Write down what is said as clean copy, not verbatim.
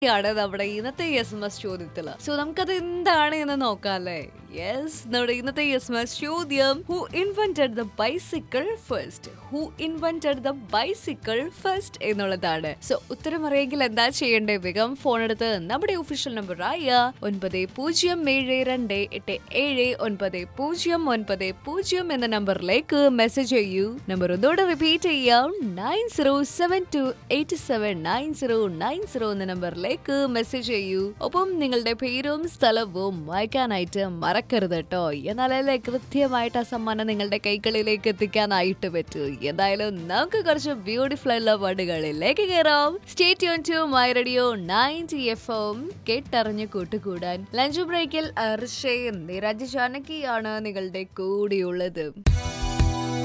ാണ് നമ്മുടെ ഇന്നത്തെ SMS ചോദ്യത്തില്. സോ നമുക്കത് എന്താണ് എന്ന് നോക്കാം അല്ലേ? യെസ്, നമ്മുടെ ഇന്നത്തെ SMS ചോദ്യം, who invented the bicycle first? Who invented the bicycle first എന്നുള്ളതാണ്. സോ ഉത്തരം അറിയെങ്കിൽ എന്താ ചെയ്യേണ്ടത്? വേഗം ഫോൺ എടുത്ത് നമ്മുടെ ഒഫീഷ്യൽ നമ്പറായ 9072879090 എന്ന നമ്പറിലേക്ക് മെസ്സേജ് ചെയ്യൂ. നമ്പർ ഒന്നുകൂടെ റിപ്പീറ്റ് ചെയ്യാം, 9072879090 എന്ന നമ്പറിലേക്ക് മെസ്സേജ് ചെയ്യൂ. ഒപ്പം നിങ്ങളുടെ പേരും സ്ഥലവും വായിക്കാനായിട്ട് മറക്കരുത് കേട്ടോ. എന്നാലല്ലേ കൃത്യമായിട്ട് ആ സമ്മാനം നിങ്ങളുടെ കൈകളിലേക്ക് എത്തിക്കാനായിട്ട് പറ്റൂ. എന്തായാലും നമുക്ക് കുറച്ച് ബ്യൂട്ടിഫുൾ ആയിട്ടുള്ള പാട്ടുകളിലേക്ക് കയറാം. Stay tune to my radio 90 FM, കേട്ടറിഞ്ഞ് കൂട്ടുകൂടാൻ. ലഞ്ച് ബ്രേക്കിൽ അർഷയും നിരജ് ജാനകിയാണ് നിങ്ങളുടെ കൂടെയുള്ളത്.